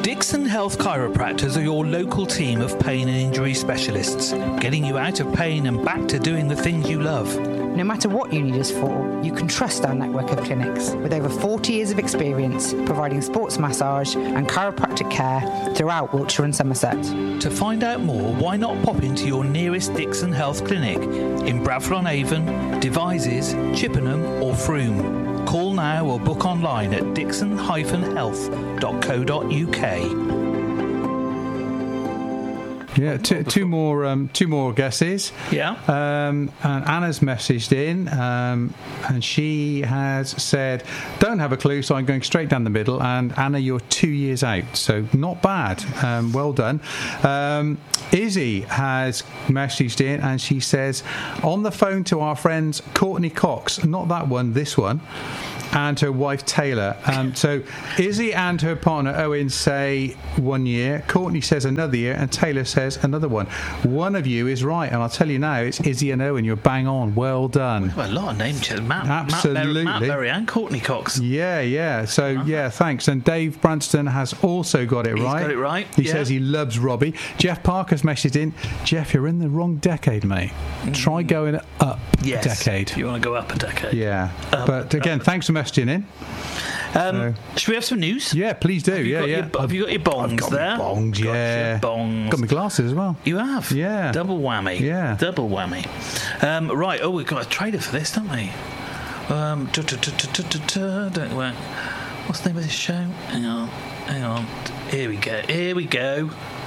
Dixon Health Chiropractors are your local team of pain and injury specialists, getting you out of pain and back to doing the things you love. No matter what you need us for, you can trust our network of clinics with over 40 years of experience providing sports massage and chiropractic care throughout Wiltshire and Somerset. To find out more, why not pop into your nearest Dixon Health Clinic in Bradford-on-Avon, Devizes, Chippenham or Frome. Call now or book online at dixon-health.co.uk. Yeah, two more guesses. Yeah. And Anna's messaged in, and she has said, "Don't have a clue, so I'm going straight down the middle." And Anna, you're 2 years out, so not bad. Well done. Izzy has messaged in, and she says, "On the phone to our friends Courtney Cox, not that one, this one, and her wife Taylor." So Izzy and her partner Owen say 1 year, Courtney says another year, and Taylor says another one. One of you is right, and I'll tell you now, it's Izzy and Owen. You're bang on. Well done. We have a lot of name changes. Absolutely. Matt Berry and Courtney Cox. Yeah. So, thanks. And Dave Branston has also got it right. He's got it right. He says he loves Robbie. Jeff Parker's messaged in, "Jeff, you're in the wrong decade, mate. Try going up a decade." You want to go up a decade. Yeah. But again, thanks for messaging in. Should we have some news? Yeah, please do. Have you got your bongs I've got there? my bongs, yeah. Got your bongs. Got my glasses as well. You have? Yeah. Double whammy. Yeah. Double whammy. Right. Oh, we've got a trailer for this, don't we? Don't work. What's the name of this show? Hang on. Here we go.